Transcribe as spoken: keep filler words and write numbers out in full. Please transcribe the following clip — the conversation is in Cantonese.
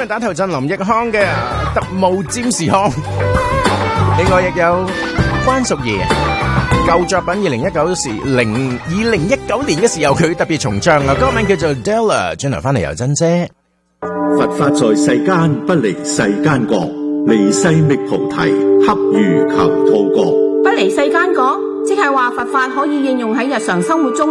打頭陣林奕匡嘅特務占士康，另外亦有關淑怡舊作品二零一九時零二零一九年嘅時候佢特別重唱啊，歌名叫做 Della。 轉頭翻嚟由珍姐。 佛法在世間不離世間覺，離世覓菩提，恰如求兔角。 不離世間覺，即係話佛法可以應用喺日常生活中。